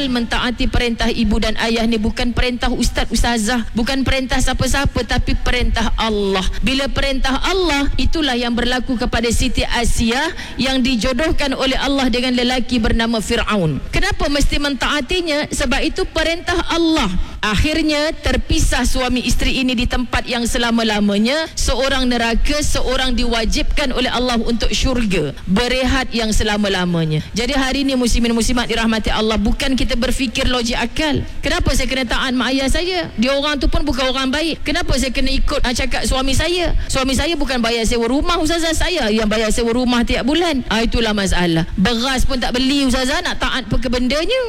Padahal mentaati perintah ibu dan ayah ni bukan perintah ustaz ustazah, bukan perintah siapa-siapa, tapi perintah Allah. Bila perintah Allah, itulah yang berlaku kepada Siti Asiyah yang dijodohkan oleh Allah dengan lelaki bernama Fir'aun. Kenapa mesti mentaatinya? Sebab itu perintah Allah. Akhirnya terpisah suami isteri ini di tempat yang selama-lamanya. Seorang neraka, seorang diwajibkan oleh Allah untuk syurga, berehat yang selama-lamanya. Jadi hari ini muslimin muslimat dirahmati Allah, bukan kita berfikir logik akal. Kenapa saya kena taat mak ayah saya? Dia orang tu pun bukan orang baik. Kenapa saya kena ikut cakap suami saya? Suami saya bukan bayar sewa rumah ustazah, saya yang bayar sewa rumah tiap bulan. Itulah masalah. Beras pun tak beli ustazah, nak taat apa ke bendanya?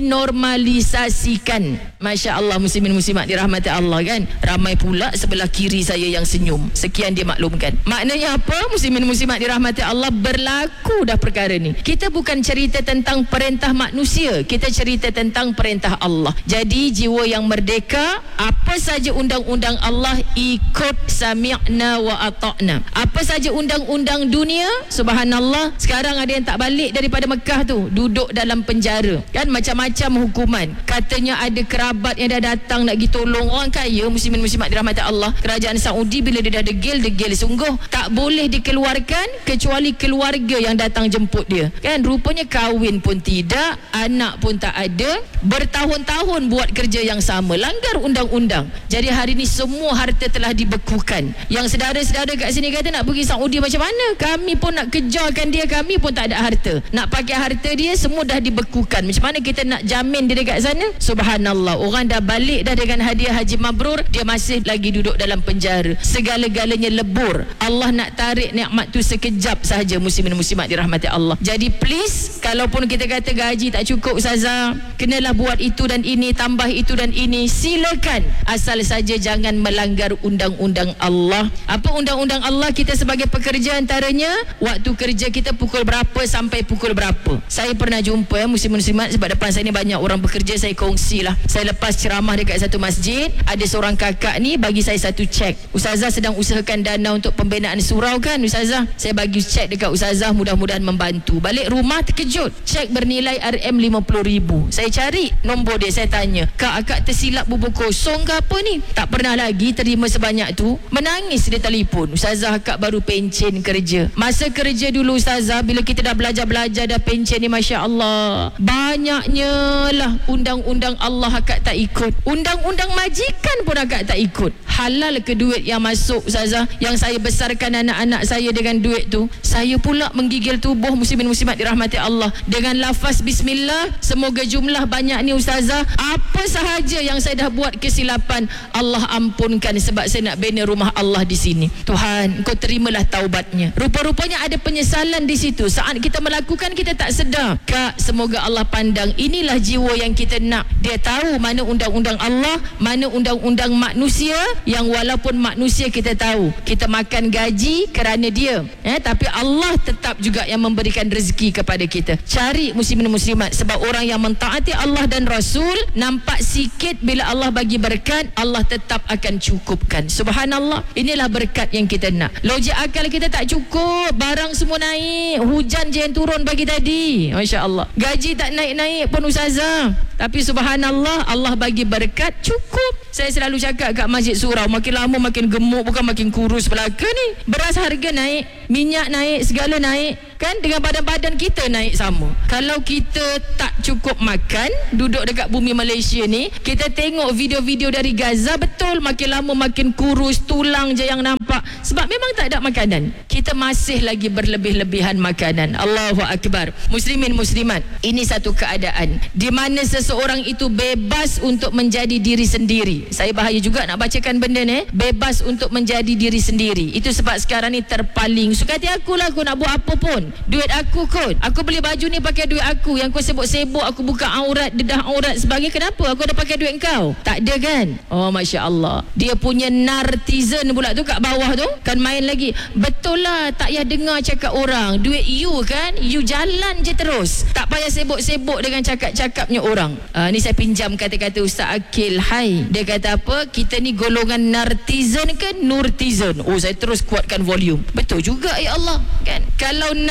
Dinormalisasikan. Masya Allah muslimin muslimat dirahmati Allah kan. Ramai pula sebelah kiri saya yang senyum. Sekian dia maklumkan. Maknanya apa? Muslimin muslimat dirahmati Allah, berlaku dah perkara ni. Kita bukan cerita tentang perintah manusia, kita cerita tentang perintah Allah. Jadi jiwa yang merdeka, apa saja undang-undang Allah ikut, sami'na wa ata'na. Apa saja undang-undang dunia, subhanallah, sekarang ada yang tak balik daripada Mekah tu, duduk dalam penjara kan, macam-macam hukuman. Katanya ada kerabat yang dah datang nak pergi tolong orang kaya. Muslimin muslimat dirahmati Allah, kerajaan Saudi bila dia dah degil sungguh, tak boleh dikeluarkan kecuali keluarga yang datang jemput dia kan. Rupanya kahwin pun tidak, anak pun tak ada, bertahun-tahun buat kerja yang sama, langgar undang-undang. Jadi hari ni semua harta telah dibekukan. Yang saudara-saudara kat sini kata nak pergi Saudi macam mana? Kami pun nak kejarkan dia, kami pun tak ada harta. Nak pakai harta dia semua dah dibekukan. Macam mana kita nak jamin dia dekat sana? Subhanallah, orang dah balik dah dengan hadiah haji mabrur, dia masih lagi duduk dalam penjara. Segala-galanya lebur. Allah nak tarik nikmat tu sekejap sahaja muslimin muslimat dirahmati Allah. Jadi please, kalaupun kita kata gaji tak cukup ustazah, kenalah buat itu dan ini, tambah itu dan ini, silakan, asal saja jangan melanggar undang-undang Allah. Apa undang-undang Allah? Kita sebagai pekerja antaranya, waktu kerja kita pukul berapa sampai pukul berapa. Saya pernah jumpa muslimin muslimat, sebab depan saya ni banyak orang bekerja, saya kongsilah. Saya lepas ceramah dekat satu masjid, ada seorang kakak ni bagi saya satu cek. Ustazah sedang usahakan dana untuk pembinaan surau kan ustazah? Saya bagi cek dekat ustazah, mudah-mudahan membantu. Balik rumah terkejut, cek bernilai RM50,000. Saya cari nombor dia, saya tanya, kak, akak tersilap bubur kosong ke apa ni? Tak pernah lagi terima sebanyak tu. Menangis dia telefon, ustazah akak baru pencen kerja. Masa kerja dulu ustazah, bila kita dah belajar dah pencen ni, Masya Allah, banyaknya lah undang-undang Allah akak tak ikut. Undang-undang majikan pun akak tak ikut. Halal ke duit yang masuk ustazah? Yang saya besarkan anak-anak saya dengan duit tu, saya pula menggigil tubuh muslimin muslimat dirahmati Allah dengan lafaz bismillah. Semoga jumlah banyak ni ustazah, apa sahaja yang saya dah buat kesilapan, Allah ampunkan, sebab saya nak bina rumah Allah di sini. Tuhan, Engkau terimalah taubatnya. Rupa-rupanya ada penyesalan di situ. Saat kita melakukan, kita tak sedar. Kak, semoga Allah pandang. Inilah jiwa yang kita nak. Dia tahu mana undang-undang Allah, mana undang-undang manusia, yang walaupun manusia kita tahu kita makan gaji kerana dia, tapi Allah tetap juga yang memberikan rezeki kepada kita. Cari muslimin muslimat, sebab orang yang mentaati Allah dan Rasul, nampak sikit, bila Allah bagi berkat, Allah tetap akan cukupkan. Subhanallah, inilah berkat yang kita nak. Logik akal kita tak cukup, barang semua naik, hujan je yang turun pagi tadi, Masya Allah, gaji tak naik-naik pun ustazah, tapi subhanallah, Allah bagi berkat, cukup. Saya selalu cakap kat Masjid Surau, makin lama makin gemuk, bukan makin kurus belaka ni. Beras harga naik, minyak naik, segala naik kan, dengan badan-badan kita naik sama. Kalau kita tak cukup makan, duduk dekat bumi Malaysia ni, kita tengok video-video dari Gaza, betul makin lama makin kurus, tulang je yang nampak, sebab memang tak ada makanan. Kita masih lagi berlebih-lebihan makanan. Allahu Akbar. Muslimin muslimat, ini satu keadaan di mana seseorang itu bebas untuk menjadi diri sendiri. Saya bahaya juga nak bacakan benda ni, bebas untuk menjadi diri sendiri. Itu sebab sekarang ni terpaling, suka hati aku lah, aku nak buat apa pun, duit aku kot, aku beli baju ni pakai duit aku, yang kau sibuk-sibuk aku buka aurat, dedah aurat sebagainya, kenapa aku ada pakai duit kau? Tak ada kan? Oh Masya Allah, dia punya nartizen pula tu kat bawah tu kan main lagi. Betul lah, tak payah dengar cakap orang, duit you kan, you jalan je terus, tak payah sibuk-sibuk dengan cakap-cakapnya orang. Ni saya pinjam kata-kata Ustaz Akil. Hai, dia kata apa, kita ni golongan nartizen ke nurtizen? Oh, saya terus kuatkan volume. Betul juga ya Allah kan. Kalau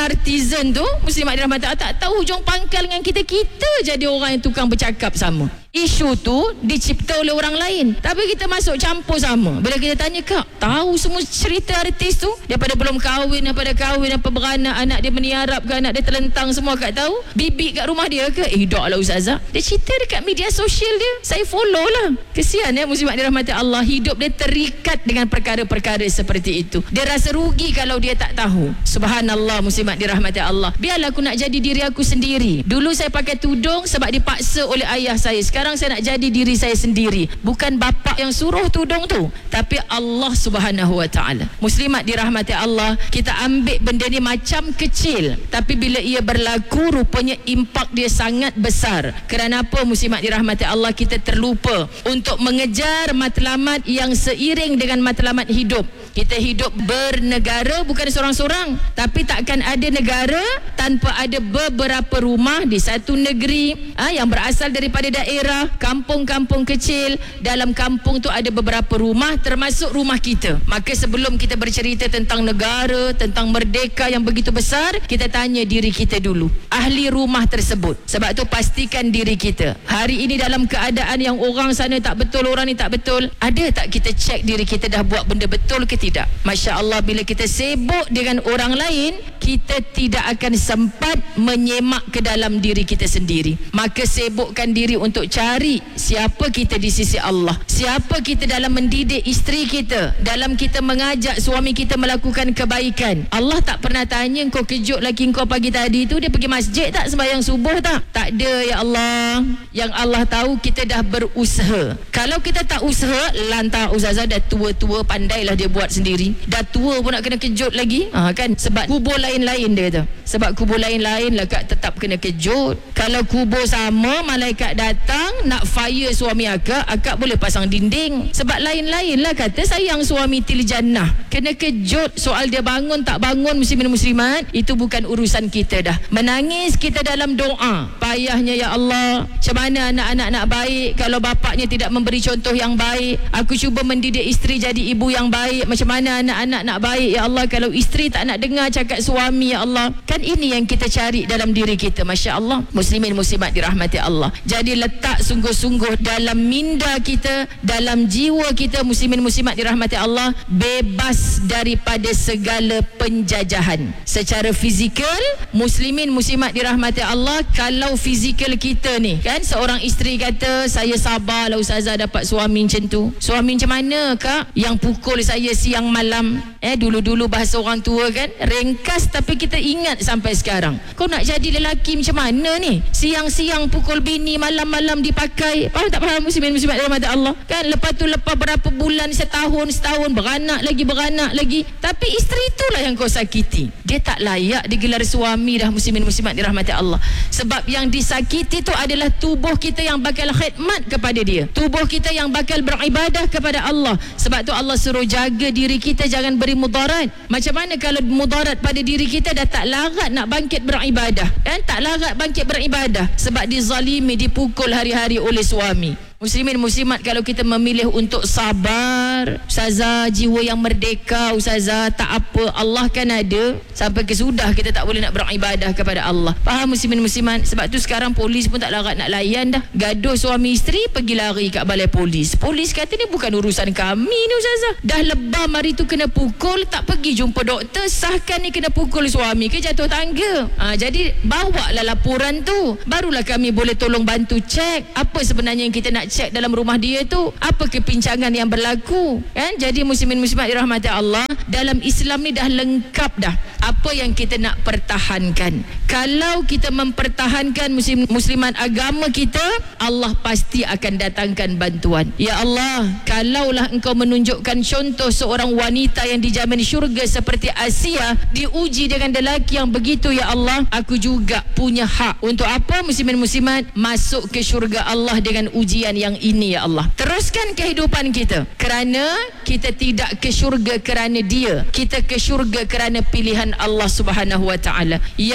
artisan tu, muslimat dirahmati Allah, tak tahu hujung pangkal dengan kita jadi orang yang tukang bercakap sama. Isu tu dicipta oleh orang lain, tapi kita masuk campur sama. Bila kita tanya, Kak, tahu semua cerita artis tu? Daripada belum kahwin, daripada kahwin, apa beranak, anak dia meniarap ke, anak dia terlentang, semua Kak tahu? Bibi kat rumah dia ke? Tak lah Ustazah, dia cerita dekat media sosial dia, saya follow lah. Kesian ya muslimat dirahmati Allah, hidup dia terikat dengan perkara-perkara seperti itu. Dia rasa rugi kalau dia tak tahu. Subhanallah muslimat dirahmati Allah. Biarlah aku nak jadi diri aku sendiri. Dulu saya pakai tudung sebab dipaksa oleh ayah saya. Sekarang saya nak jadi diri saya sendiri. Bukan bapa yang suruh tudung tu, tapi Allah Subhanahu wa ta'ala. Muslimat dirahmati Allah, kita ambil benda ni macam kecil, tapi bila ia berlaku, rupanya impak dia sangat besar. Kerana apa muslimat dirahmati Allah? Kita terlupa untuk mengejar matlamat yang seiring dengan matlamat hidup. Kita hidup bernegara, bukan seorang-seorang, tapi takkan ada negara tanpa ada beberapa rumah di satu negeri yang berasal daripada daerah, kampung-kampung kecil. Dalam kampung tu ada beberapa rumah, termasuk rumah kita. Maka sebelum kita bercerita tentang negara, tentang merdeka yang begitu besar, kita tanya diri kita dulu, ahli rumah tersebut. Sebab tu pastikan diri kita hari ini dalam keadaan yang orang sana tak betul, orang ni tak betul. Ada tak kita cek diri kita dah buat benda betul ke tidak? Masya Allah, bila kita sibuk dengan orang lain, kita tidak akan sempat menyemak ke dalam diri kita sendiri. Maka sibukkan diri untuk cari siapa kita di sisi Allah, siapa kita dalam mendidik isteri kita, dalam kita mengajak suami kita melakukan kebaikan. Allah tak pernah tanya, kau kejut laki kau pagi tadi tu dia pergi masjid tak, sembahyang subuh tak? Tak ada ya Allah. Yang Allah tahu kita dah berusaha. Kalau kita tak usaha, lantar Ustazah dah tua-tua, pandailah dia buat sendiri. Dah tua pun nak kena kejut lagi, kan? Sebab kubur lain-lain dia kata. Sebab kubur lain-lain lah Kak, tetap kena kejut. Kalau kubur sama, malaikat datang nak fire suami akak boleh pasang dinding. Sebab lain-lain lah kata, sayang suami til jannah. Kena kejut. Soal dia bangun tak bangun, muslimin muslimat, itu bukan urusan kita dah. Menangis kita dalam doa, payahnya ya Allah, macam mana anak-anak nak baik kalau bapaknya tidak memberi contoh yang baik. Aku cuba mendidik isteri jadi ibu yang baik, macam mana anak-anak nak baik ya Allah kalau isteri tak nak dengar cakap suami ya Allah. Kan ini yang kita cari dalam diri kita. Masya Allah muslimin muslimat dirahmati Allah. Jadi letak sungguh-sungguh dalam minda kita, dalam jiwa kita, muslimin muslimat dirahmati Allah, bebas daripada segala penjajahan. Secara fizikal, muslimin muslimat dirahmati Allah, kalau fizikal kita ni kan, seorang isteri kata, saya sabarlah Ustazah dapat suami macam tu. Suami macam mana Kak? Yang pukul saya siang malam. Dulu-dulu bahasa orang tua kan, ringkas tapi kita ingat sampai sekarang. Kau nak jadi lelaki macam mana ni? Siang-siang pukul bini, malam-malam dipakai. Faham tak faham muslimin muslimat dirahmati Allah? Kan lepas tu lepas berapa bulan, setahun, beranak lagi. Tapi isteri itulah yang kau sakiti. Dia tak layak digelar suami dah muslimin muslimat dirahmati Allah. Sebab yang disakiti tu adalah tubuh kita yang bakal khidmat kepada dia. Tubuh kita yang bakal beribadah kepada Allah. Sebab tu Allah suruh jaga diri kita, jangan beri mudarat. Macam mana kalau mudarat pada diri kita, dah tak larat nak bangkit beribadah kan? Tak larat bangkit beribadah sebab dizalimi, dipukul hari-hari oleh suami. Muslimin muslimat, kalau kita memilih untuk sabar, Ustazah, jiwa yang merdeka Ustazah, tak apa, Allah kan ada. Sampai kesudah kita tak boleh nak beribadah kepada Allah. Faham muslimin muslimat? Sebab tu sekarang polis pun tak larat nak layan dah. Gaduh suami isteri, pergi lari kat balai polis. Polis kata ni bukan urusan kami ni Ustazah. Dah lebam hari tu kena pukul, tak pergi jumpa doktor, sahkan ni kena pukul suami ke jatuh tangga. Jadi bawa lah laporan tu, barulah kami boleh tolong bantu cek apa sebenarnya yang kita nak cek dalam rumah dia tu, apa kepincangan yang berlaku kan. Jadi muslimin muslimat dirahmati Allah, dalam Islam ni dah lengkap dah apa yang kita nak pertahankan. Kalau kita mempertahankan muslimat agama kita, Allah pasti akan datangkan bantuan. Ya Allah, kalaulah engkau menunjukkan contoh seorang wanita yang dijamin syurga seperti Asia diuji dengan lelaki yang begitu, ya Allah, aku juga punya hak untuk apa muslimin muslimat masuk ke syurga Allah dengan ujian yang ini ya Allah. Teruskan kehidupan kita, kerana kita tidak ke syurga kerana dia, kita ke syurga kerana pilihan Allah Subhanahu wa ta'ala, yang dengan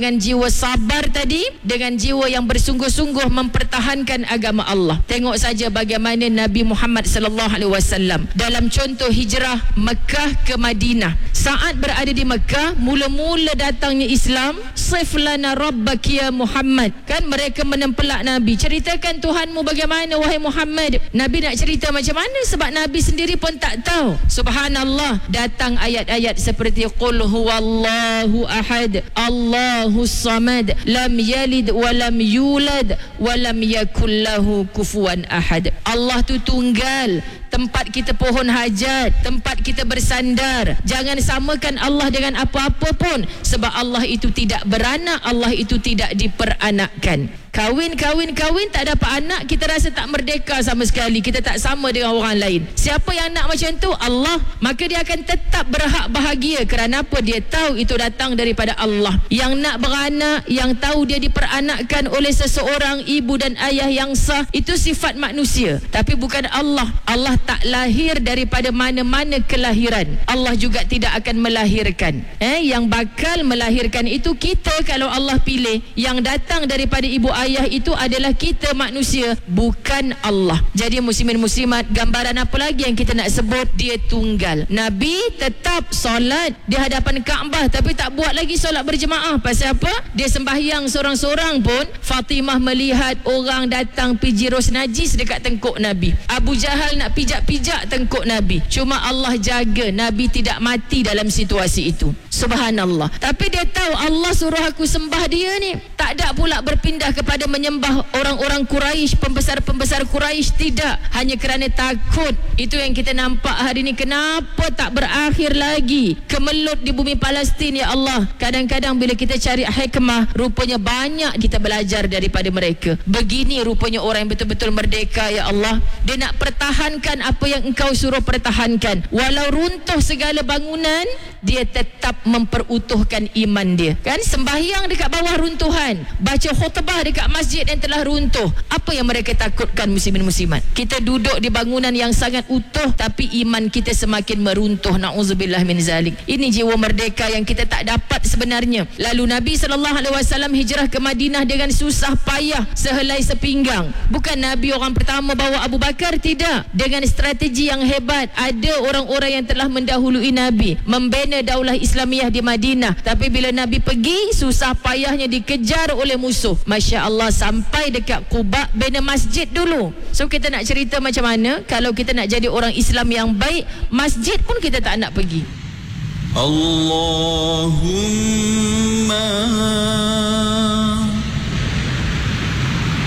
dengan jiwa sabar tadi, dengan jiwa yang bersungguh-sungguh mempertahankan agama Allah. Tengok saja bagaimana Nabi Muhammad sallallahu alaihi wasallam dalam contoh hijrah Mekah ke Madinah. Saat berada di Mekah, mula-mula datangnya Islam, sif lana rabbak ya Muhammad. Kan mereka menempelak Nabi, ceritakan Tuhanmu bagaimana wahai Muhammad. Nabi nak cerita macam mana sebab Nabi sendiri pun tak tahu. Subhanallah, datang ayat-ayat seperti qul huwallahu ahad, Allahus samad, lam yalid wa lam yulad wa lam yakul lahu kufuwan ahad. Allah tu tunggal, tempat kita pohon hajat, tempat kita bersandar. Jangan samakan Allah dengan apa-apa pun, sebab Allah itu tidak beranak, Allah itu tidak diperanakkan. Kahwin tak dapat anak, kita rasa tak merdeka sama sekali, kita tak sama dengan orang lain. Siapa yang nak macam tu? Allah. Maka dia akan tetap berhak bahagia. Kerana apa? Dia tahu itu datang daripada Allah. Yang nak beranak, yang tahu dia diperanakkan oleh seseorang, ibu dan ayah yang sah, itu sifat manusia, tapi bukan Allah. Allah tak lahir daripada mana-mana kelahiran. Allah juga tidak akan melahirkan. Yang bakal melahirkan itu kita kalau Allah pilih. Yang datang daripada ibu ayah itu adalah kita manusia, bukan Allah. Jadi muslimin muslimat, gambaran apa lagi yang kita nak sebut? Dia tunggal. Nabi tetap solat di hadapan Kaabah, tapi tak buat lagi solat berjemaah. Pasal apa? Dia sembahyang seorang-seorang pun. Fatimah melihat orang datang piji ros najis dekat tengkuk Nabi. Abu Jahal nak pijak-pijak tengkuk Nabi. Cuma Allah jaga Nabi tidak mati dalam situasi itu. Subhanallah. Tapi dia tahu Allah suruh aku sembah dia ni. Tak ada pula berpindah kepada menyembah orang-orang Quraisy, pembesar-pembesar Quraisy. Tidak. Hanya kerana takut. Itu yang kita nampak hari ni. Kenapa tak berakhir lagi kemelut di bumi Palestin, ya Allah? Kadang-kadang bila kita cari hikmah, rupanya banyak kita belajar daripada mereka. Begini rupanya orang yang betul-betul merdeka, ya Allah. Dia nak pertahankan apa yang engkau suruh pertahankan. Walau runtuh segala bangunan, dia tetap memperutuhkan iman dia. Kan sembahyang dekat bawah runtuhan, baca khutbah dekat masjid yang telah runtuh. Apa yang mereka takutkan, muslimin muslimat? Kita duduk di bangunan yang sangat utuh, tapi iman kita semakin meruntuh. Na'udzubillah min zalik. Ini jiwa merdeka yang kita tak dapat sebenarnya. Lalu Nabi SAW hijrah ke Madinah dengan susah payah, sehelai sepinggang. Bukan Nabi orang pertama bawa Abu Bakar, tidak. Dengan strategi yang hebat. Ada orang-orang yang telah mendahului Nabi membina daulah Islamiyah di Madinah. Tapi bila Nabi pergi, susah payahnya dikejar oleh musuh. Masya Allah, sampai dekat Quba, bina masjid dulu. So kita nak cerita macam mana kalau kita nak jadi orang Islam yang baik, masjid pun kita tak nak pergi. Allahumma